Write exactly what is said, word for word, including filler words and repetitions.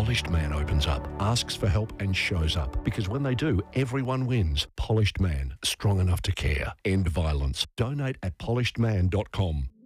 Polished Man opens up, asks for help and shows up. Because when they do, everyone wins. Polished Man, strong enough to care. End violence. Donate at polished man dot com.